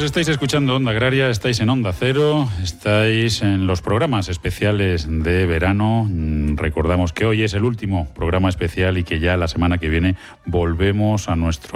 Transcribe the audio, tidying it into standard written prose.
Pues estáis escuchando Onda Agraria, estáis en Onda Cero, estáis en los programas especiales de verano. Recordamos que hoy es el último programa especial y que ya la semana que viene volvemos a nuestro